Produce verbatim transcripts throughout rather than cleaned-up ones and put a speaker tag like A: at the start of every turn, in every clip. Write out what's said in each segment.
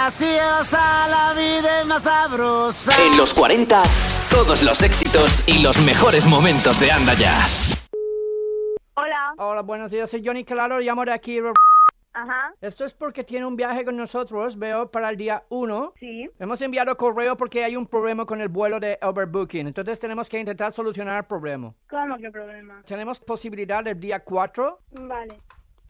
A: graciosa, la vida es más sabrosa.
B: En los cuarenta, todos los éxitos y los mejores momentos de Anda Ya.
C: Hola.
D: Hola, buenos días, soy Johnny Claro, llamo de aquí.
C: Ajá.
D: Esto es porque tiene un viaje con nosotros, veo, para el día uno.
C: Sí.
D: Hemos enviado correo porque hay un problema con el vuelo de overbooking, entonces tenemos que intentar solucionar el problema.
C: ¿Cómo que problema?
D: Tenemos posibilidad del día cuatro.
C: Vale.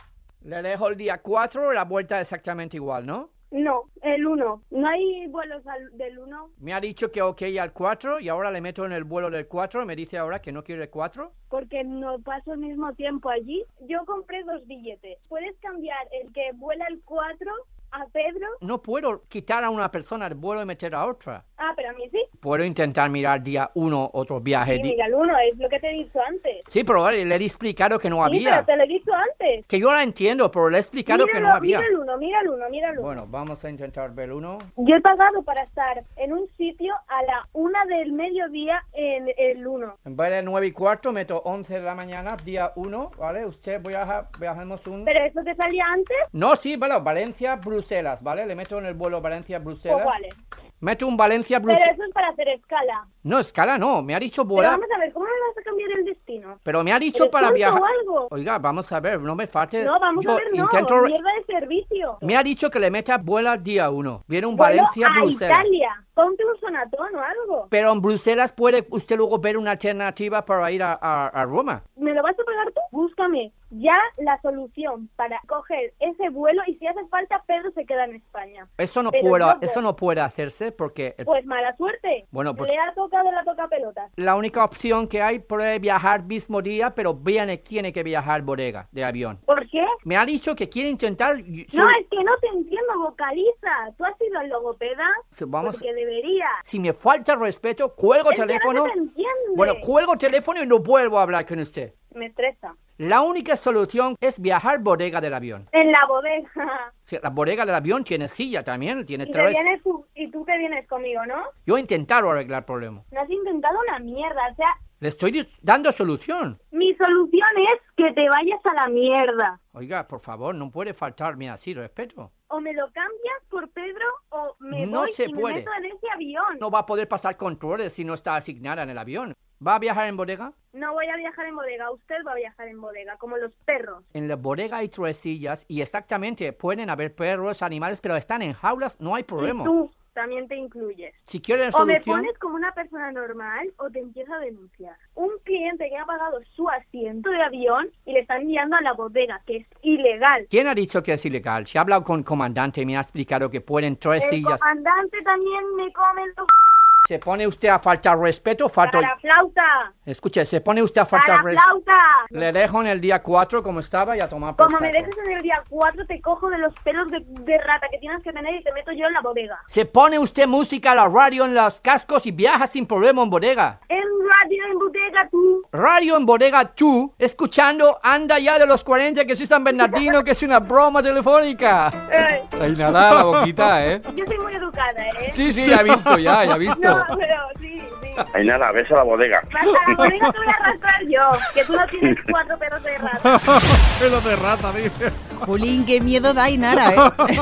D: Le dejo el día cuatro, la vuelta exactamente igual, ¿no?
C: No, el uno. ¿No hay vuelos al, del uno?
D: Me ha dicho que ok al cuatro y ahora le meto en el vuelo del cuatro. Me dice ahora que no quiere el cuatro.
C: Porque no paso el mismo tiempo allí. Yo compré dos billetes. ¿Puedes cambiar el que vuela el cuatro a Pedro?
D: No puedo quitar a una persona del vuelo y meter a otra.
C: Ah, pero a mí sí.
D: Puedo intentar mirar día uno otro viaje.
C: Sí,
D: di-
C: mira, el uno es lo que te he dicho antes.
D: Sí, pero vale, le he explicado que no
C: Sí,
D: había.
C: pero te lo he dicho antes.
D: Que yo la entiendo, pero le he explicado
C: Míralo,
D: que no había.
C: Mira el uno, mira el uno, mira el uno.
D: Bueno, vamos a intentar ver uno.
C: Yo he pagado para estar en un sitio a la una del mediodía en el uno.
D: En vez de nueve y cuarto, meto once de la mañana, día uno, ¿vale? Usted viaja, viajamos un...
C: ¿Pero eso te salía antes?
D: No, sí, bueno, Valencia, Bruselas, ¿vale? Le meto en el vuelo Valencia, Bruselas.
C: ¿O cuáles?
D: Meto un Valencia,
C: Pero
D: Bruselas.
C: eso es para hacer escala.
D: No, escala no, me ha dicho
C: Pero
D: vuela.
C: vamos a ver, ¿cómo me vas a cambiar el destino?
D: Pero me ha dicho
C: ¿Eres
D: para
C: tonto
D: viajar.
C: o algo?
D: Oiga, vamos a ver, no me falte.
C: No, vamos
D: Yo
C: a ver, no.
D: intento...
C: Mierda de servicio.
D: Me ha dicho que le meta vuela día uno. Viene un
C: Vuelo
D: Valencia,
C: a
D: Bruselas.
C: Italia. Ponte un sonatón o algo.
D: Pero en Bruselas puede usted luego ver una alternativa para ir a, a, a Roma.
C: ¿Me lo vas a pagar tú? Búscame ya la solución para coger ese vuelo y si hace falta, Pedro se queda en España.
D: Eso no
C: Pero
D: puede,
C: loco.
D: eso no puede hacerse porque el-
C: Pues mala suerte.
D: Bueno, pues-
C: Le ha tocado la toca pelota.
D: la única opción que hay puede viajar mismo día, pero viene, tiene que viajar bodega de avión.
C: ¿Por qué?
D: Me ha dicho que quiere intentar.
C: No, es que no te entiendo, vocaliza. ¿Tú has ido al logopeda?
D: Sí, vamos-
C: Porque debería.
D: Si me falta respeto, cuelgo
C: Es que no
D: teléfono.
C: se te entiende.
D: Bueno, cuelgo teléfono y no vuelvo a hablar con usted.
C: Me estresa.
D: La única solución es viajar bodega del avión.
C: En la bodega.
D: Sí, la bodega del avión tiene silla también, tiene
C: Y, te
D: tres.
C: vienes tú, y tú te vienes conmigo, ¿no?
D: Yo he intentado arreglar el problema.
C: No has intentado una mierda. O sea,
D: Le estoy dis- dando solución.
C: mi solución es que te vayas a la mierda.
D: Oiga, por favor, no puede faltarme así respeto.
C: O me lo cambias por Pedro o me
D: No
C: voy
D: se
C: y
D: puede.
C: me meto en ese avión.
D: No va a poder pasar controles si no está asignada en el avión. ¿Va a viajar en bodega?
C: No voy a viajar en bodega. Usted va a viajar en bodega, como los perros.
D: En la bodega hay tres sillas y exactamente pueden haber perros, animales, pero están en jaulas, no hay problema.
C: Y tú también te incluyes.
D: Si quieren
C: O me
D: solución,
C: pones como una persona normal o te empiezo a denunciar. Un cliente que ha pagado su asiento de avión y le están enviando a la bodega, que es ilegal.
D: ¿quién ha dicho que es ilegal? Si ha hablado con el comandante y me ha explicado que pueden tres
C: El
D: sillas.
C: comandante también me come los...
D: ¿Se pone usted a faltar respeto? Falto...
C: ¡Para la flauta!
D: Escuche, ¿se pone usted a
C: ¡Para
D: faltar
C: la
D: respeto?
C: flauta!
D: Le dejo en el día cuatro como estaba y a tomar por
C: Como me
D: saco.
C: dejes en el día cuatro, te cojo de los pelos de, de rata que tienes que tener y te meto yo en la bodega.
D: Se pone usted música a la radio en los cascos y viaja sin problema en bodega.
C: En radio, en bodega, tú.
D: Radio en bodega tú, escuchando Anda Ya de los cuarenta, que soy San Bernardino, que es una broma telefónica.
C: Eh,
E: Ay, nada, la boquita, ¿eh?
C: yo soy muy educada, ¿eh?
D: Sí, sí, ya he visto, ya, ya he visto.
C: No, pero sí, sí.
F: Ay, nada, ves a la bodega.
C: Hasta la bodega te voy a arrastrar yo, que tú no tienes cuatro pelos de rata.
E: Pelo de rata, dice.
G: Jolín, qué miedo da Ainara, ¿eh?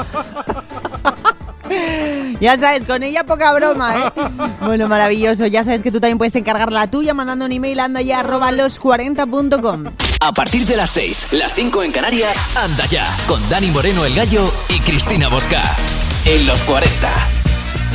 G: Ya sabes, con ella poca broma, ¿eh? Bueno, maravilloso. Ya sabes que tú también puedes encargar la tuya mandando un email a andaya arroba los cuarenta punto com.
B: A partir de las seis, las cinco en Canarias, Anda Ya, con Dani Moreno el Gallo y Cristina Bosca. En los cuarenta.